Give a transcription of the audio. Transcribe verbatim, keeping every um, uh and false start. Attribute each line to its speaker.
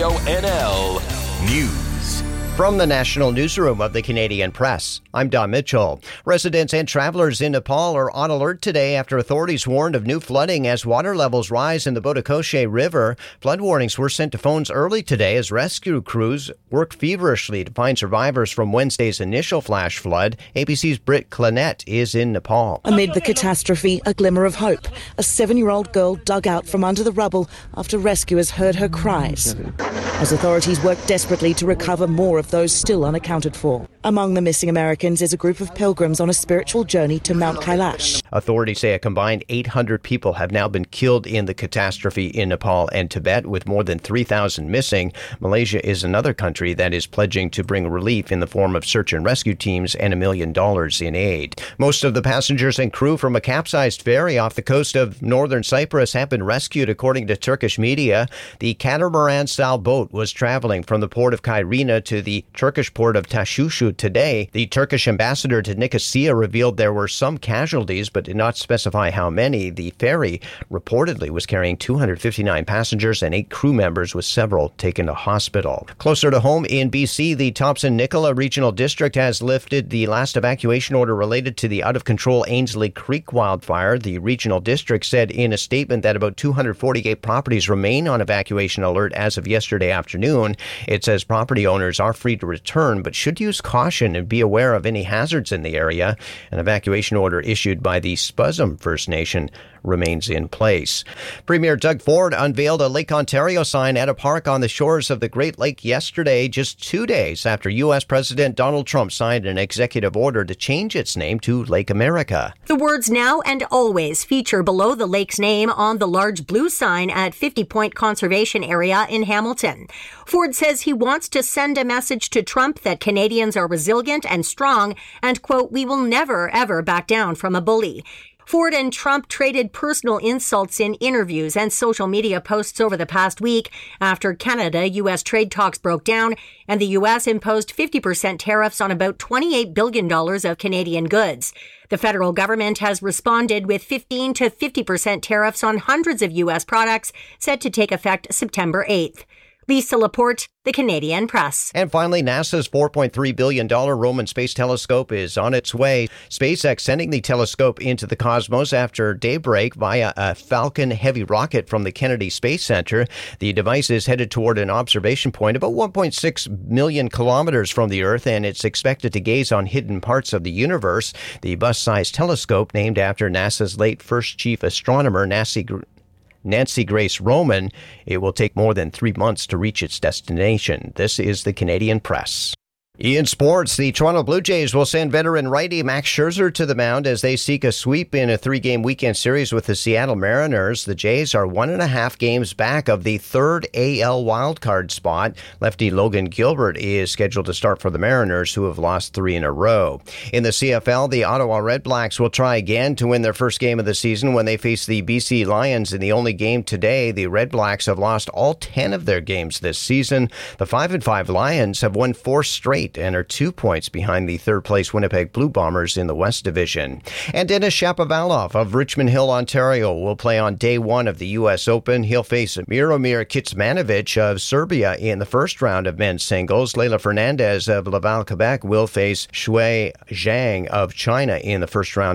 Speaker 1: Ontario N L News.
Speaker 2: From the National Newsroom of the Canadian Press, I'm Don Mitchell. Residents and travelers in Nepal are on alert today after authorities warned of new flooding as water levels rise in the Bodakoshe River. Flood warnings were sent to phones early today as rescue crews worked feverishly to find survivors from Wednesday's initial flash flood. A B C's Britt Clanette is in Nepal.
Speaker 3: Amid the catastrophe, a glimmer of hope. A seven-year-old girl dug out from under the rubble after rescuers heard her cries, as authorities work desperately to recover more of those still unaccounted for. Among the missing Americans is a group of pilgrims on a spiritual journey to Mount Kailash.
Speaker 2: Authorities say a combined eight hundred people have now been killed in the catastrophe in Nepal and Tibet, with more than three thousand missing. Malaysia is another country that is pledging to bring relief in the form of search and rescue teams and a million dollars in aid. Most of the passengers and crew from a capsized ferry off the coast of northern Cyprus have been rescued, according to Turkish media. The catamaran-style boat was traveling from the port of Kyrenia to the Turkish port of Tashushu today. The Turkish ambassador to Nicosia revealed there were some casualties, but did not specify how many. The ferry reportedly was carrying two hundred fifty-nine passengers and eight crew members, with several taken to hospital. Closer to home in B C, the Thompson-Nicola Regional District has lifted the last evacuation order related to the out-of-control Ainslie Creek wildfire. The regional district said in a statement that about two hundred forty-eight properties remain on evacuation alert as of yesterday afternoon. It says property owners are free to return, but should use caution and be aware of any hazards in the area. An evacuation order issued by the Spuzum First Nation remains in place. Premier Doug Ford unveiled a Lake Ontario sign at a park on the shores of the Great Lake yesterday, just two days after U S President Donald Trump signed an executive order to change its name to Lake America.
Speaker 4: The words "now and always" feature below the lake's name on the large blue sign at fifty Point Conservation Area in Hamilton. Ford says he wants to send a message to Trump that Canadians are resilient and strong and, quote, "we will never, ever back down from a bully." Ford and Trump traded personal insults in interviews and social media posts over the past week after Canada-U S trade talks broke down and the U S imposed fifty percent tariffs on about twenty-eight billion dollars of Canadian goods. The federal government has responded with fifteen to fifty percent tariffs on hundreds of U S products set to take effect September eighth. Lisa Laporte, The Canadian Press.
Speaker 2: And finally, NASA's four point three billion dollars Roman Space Telescope is on its way. SpaceX sending the telescope into the cosmos after daybreak via a Falcon Heavy rocket from the Kennedy Space Center. The device is headed toward an observation point about one point six million kilometers from the Earth, and it's expected to gaze on hidden parts of the universe. The bus-sized telescope, named after NASA's late first chief astronomer, Nancy Nancy Grace Roman. It will take more than three months to reach its destination. This is the Canadian Press. In sports, the Toronto Blue Jays will send veteran righty Max Scherzer to the mound as they seek a sweep in a three-game weekend series with the Seattle Mariners. The Jays are one and a half games back of the third A L wildcard spot. Lefty Logan Gilbert is scheduled to start for the Mariners, who have lost three in a row. In the C F L, the Ottawa Redblacks will try again to win their first game of the season when they face the B C Lions in the only game today. The Redblacks have lost all ten of their games this season. The five and five Lions have won four straight and are two points behind the third-place Winnipeg Blue Bombers in the West Division. And Denis Shapovalov of Richmond Hill, Ontario, will play on day one of the U S Open. He'll face Miromir Kecmanovic of Serbia in the first round of men's singles. Leylah Fernandez of Laval, Quebec, will face Shui Zhang of China in the first round